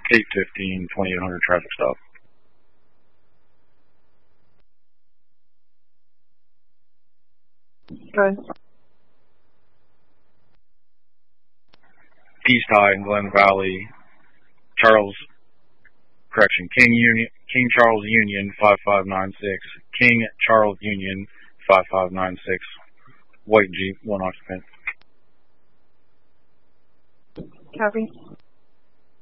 815, 2800 traffic stop. Okay. East High and Glen Valley, King Charles Union 5596, King Charles Union 5596, white Jeep, 1 occupant. Copy.